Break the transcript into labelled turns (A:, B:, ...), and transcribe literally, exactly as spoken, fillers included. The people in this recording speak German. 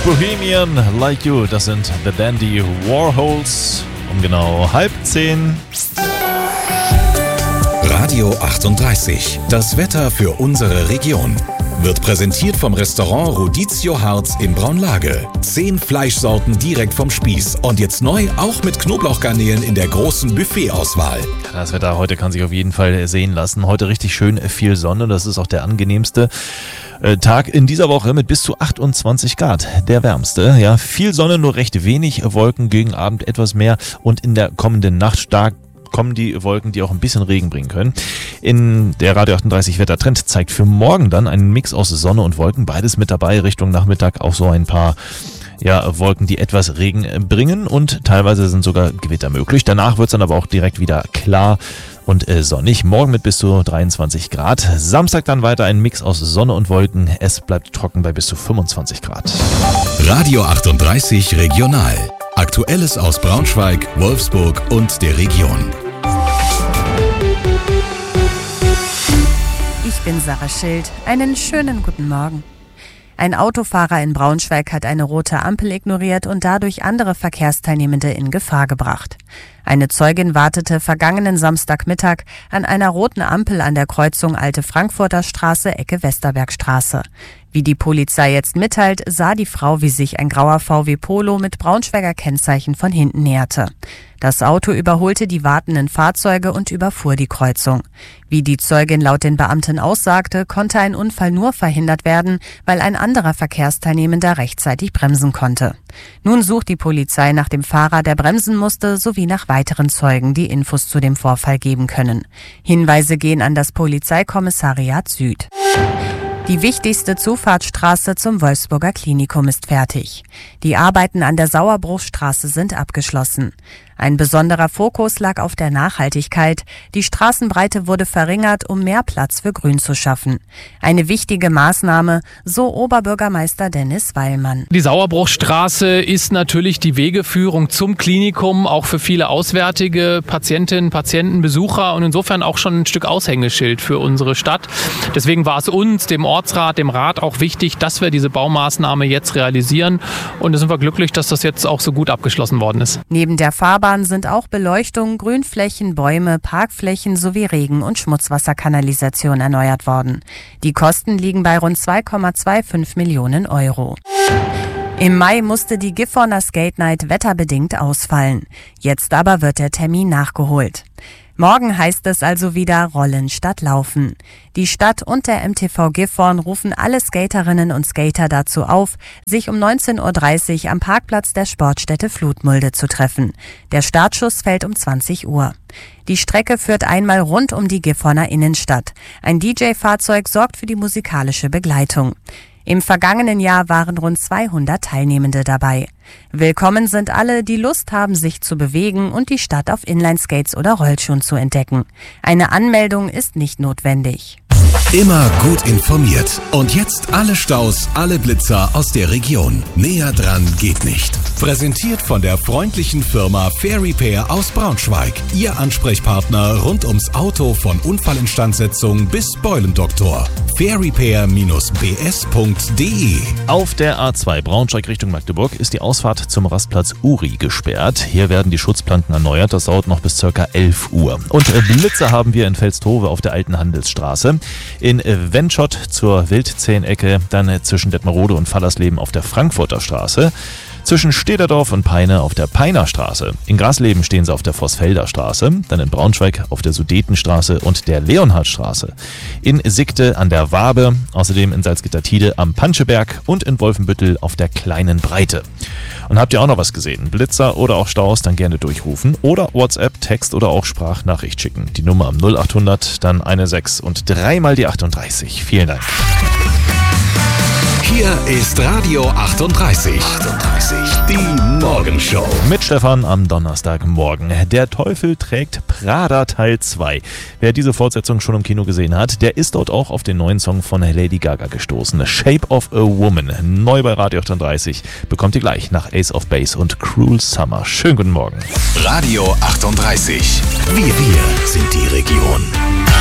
A: Bohemian Like You, das sind The Dandy Warhols. Um genau halb zehn.
B: Radio achtunddreißig, das Wetter für unsere Region. Wird präsentiert vom Restaurant Rodizio Harz in Braunlage. Zehn Fleischsorten direkt vom Spieß. Und jetzt neu auch mit Knoblauchgarnelen in der großen Buffetauswahl.
A: Das Wetter heute kann sich auf jeden Fall sehen lassen. Heute richtig schön viel Sonne. Das ist auch der angenehmste Tag in dieser Woche mit bis zu achtundzwanzig Grad. Der wärmste. Ja, viel Sonne, nur recht wenig Wolken, gegen Abend etwas mehr. Und in der kommenden Nacht stark kommen die Wolken, die auch ein bisschen Regen bringen können. In der Radio achtunddreißig Wettertrend zeigt für morgen dann einen Mix aus Sonne und Wolken. Beides mit dabei. Richtung Nachmittag auch so ein paar ja, Wolken, die etwas Regen bringen. Und teilweise sind sogar Gewitter möglich. Danach wird es dann aber auch direkt wieder klar und äh, sonnig. Morgen mit bis zu dreiundzwanzig Grad. Samstag dann weiter ein Mix aus Sonne und Wolken. Es bleibt trocken bei bis zu fünfundzwanzig Grad.
B: Radio achtunddreißig Regional. Aktuelles aus Braunschweig, Wolfsburg und der Region.
C: Ich bin Sarah Schild. Einen schönen guten Morgen. Ein Autofahrer in Braunschweig hat eine rote Ampel ignoriert und dadurch andere Verkehrsteilnehmende in Gefahr gebracht. Eine Zeugin wartete vergangenen Samstagmittag an einer roten Ampel an der Kreuzung Alte Frankfurter Straße, Ecke Westerbergstraße. Wie die Polizei jetzt mitteilt, sah die Frau, wie sich ein grauer V W Polo mit Braunschweiger Kennzeichen von hinten näherte. Das Auto überholte die wartenden Fahrzeuge und überfuhr die Kreuzung. Wie die Zeugin laut den Beamten aussagte, konnte ein Unfall nur verhindert werden, weil ein anderer Verkehrsteilnehmender rechtzeitig bremsen konnte. Nun sucht die Polizei nach dem Fahrer, der bremsen musste, sowie nach weiteren Zeugen, die Infos zu dem Vorfall geben können. Hinweise gehen an das Polizeikommissariat Süd. Die wichtigste Zufahrtsstraße zum Wolfsburger Klinikum ist fertig. Die Arbeiten an der Sauerbruchstraße sind abgeschlossen. Ein besonderer Fokus lag auf der Nachhaltigkeit. Die Straßenbreite wurde verringert, um mehr Platz für Grün zu schaffen. Eine wichtige Maßnahme, so Oberbürgermeister Dennis Weilmann.
D: Die Sauerbruchstraße ist natürlich die Wegeführung zum Klinikum, auch für viele auswärtige Patientinnen, Patienten, Besucher und insofern auch schon ein Stück Aushängeschild für unsere Stadt. Deswegen war es uns, dem Ortsrat, dem Rat auch wichtig, dass wir diese Baumaßnahme jetzt realisieren. Und da sind wir glücklich, dass das jetzt auch so gut abgeschlossen worden ist.
C: Neben der Fahrbahn sind auch Beleuchtung, Grünflächen, Bäume, Parkflächen sowie Regen- und Schmutzwasserkanalisation erneuert worden. Die Kosten liegen bei rund zwei Komma fünfundzwanzig Millionen Euro. Im Mai musste die Gifhorner Skate Night wetterbedingt ausfallen. Jetzt aber wird der Termin nachgeholt. Morgen heißt es also wieder Rollen statt Laufen. Die Stadt und der M T V Gifhorn rufen alle Skaterinnen und Skater dazu auf, sich um neunzehn Uhr dreißig am Parkplatz der Sportstätte Flutmulde zu treffen. Der Startschuss fällt um zwanzig Uhr. Die Strecke führt einmal rund um die Gifhorner Innenstadt. Ein D J-Fahrzeug sorgt für die musikalische Begleitung. Im vergangenen Jahr waren rund zweihundert Teilnehmende dabei. Willkommen sind alle, die Lust haben, sich zu bewegen und die Stadt auf Inlineskates oder Rollschuhen zu entdecken. Eine Anmeldung ist nicht notwendig.
B: Immer gut informiert. Und jetzt alle Staus, alle Blitzer aus der Region. Näher dran geht nicht. Präsentiert von der freundlichen Firma Fair Repair aus Braunschweig. Ihr Ansprechpartner rund ums Auto von Unfallinstandsetzung bis Beulendoktor. fair repair Bindestrich b s punkt d e.
A: Auf der A zwei Braunschweig Richtung Magdeburg ist die Ausfahrt zum Rastplatz Uri gesperrt. Hier werden die Schutzplanken erneuert. Das dauert noch bis ca. elf Uhr. Und Blitzer haben wir in Velstove auf der alten Handelsstraße. In Wenschott zur Wildzehnecke, dann zwischen Detmerode und Fallersleben auf der Frankfurter Straße. Zwischen Stederdorf und Peine auf der Peiner Straße. In Grasleben stehen sie auf der Vossfelder Straße, dann in Braunschweig auf der Sudetenstraße und der Leonhardstraße. In Sigte an der Wabe, außerdem in Salzgitter-Tide am Panscheberg und in Wolfenbüttel auf der Kleinen Breite. Und habt ihr auch noch was gesehen? Blitzer oder auch Staus, dann gerne durchrufen oder WhatsApp, Text oder auch Sprachnachricht schicken. Die Nummer am null achthundert, dann eine sechs und dreimal die achtunddreißig. Vielen Dank.
B: Hier ist Radio achtunddreißig. achtunddreißig, die Morgenshow.
A: Mit Stefan am Donnerstagmorgen. Der Teufel trägt Prada Teil zwei. Wer diese Fortsetzung schon im Kino gesehen hat, der ist dort auch auf den neuen Song von Lady Gaga gestoßen. Shape of a Woman. Neu bei Radio achtunddreißig. Bekommt ihr gleich nach Ace of Base und Cruel Summer. Schönen guten Morgen.
B: Radio achtunddreißig. Wir, wir sind die Region.